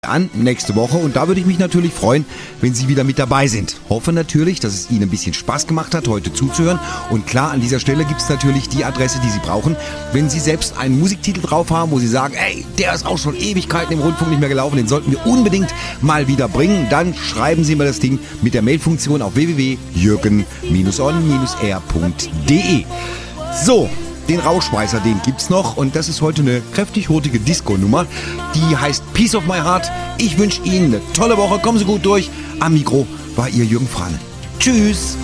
an nächste Woche und da würde ich mich natürlich freuen, wenn Sie wieder mit dabei sind. Hoffe natürlich, dass es Ihnen ein bisschen Spaß gemacht hat, heute zuzuhören und klar, an dieser Stelle gibt es natürlich die Adresse, die Sie brauchen. Wenn Sie selbst einen Musiktitel drauf haben, wo Sie sagen, ey, der ist auch schon Ewigkeiten im Rundfunk nicht mehr gelaufen, den sollten wir unbedingt mal wieder bringen, dann schreiben Sie mir das Ding mit der Mailfunktion auf www.jürgen-on-r.de. So, den Rauschmeißer, den gibt's noch und das ist heute eine kräftig hurtige Disco-Nummer, die heißt Piece of My Heart. Ich wünsche Ihnen eine tolle Woche, kommen Sie gut durch. Am Mikro war Ihr Jürgen Frane. Tschüss!